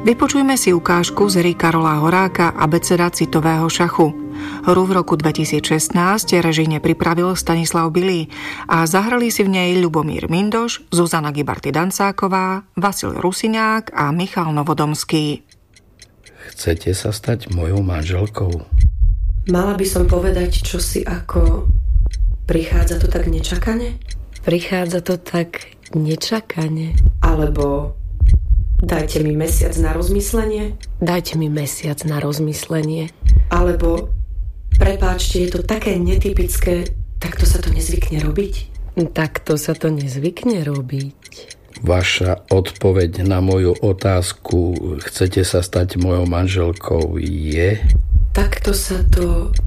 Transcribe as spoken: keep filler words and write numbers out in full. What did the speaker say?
Vypočujme si ukážku z hry Karola Horáka Abeceda citového šachu. Hru v roku dvetisícšestnásť režijne pripravil Stanislav Bilý a zahrali si v nej Ľubomír Mindoš, Zuzana Gibarty-Dancáková, Vasil Rusiňák a Michal Novodomský. Chcete sa stať mojou manželkou? Mala by som povedať čosi ako prichádza to tak nečakane? Prichádza to tak nečakane. Alebo dajte mi mesiac na rozmyslenie? Dajte mi mesiac na rozmyslenie. Alebo prepáčte, je to také netypické, takto sa to nezvykne robiť? Takto sa to nezvykne robiť. Vaša odpoveď na moju otázku, chcete sa stať mojou manželkou, je? Takto sa to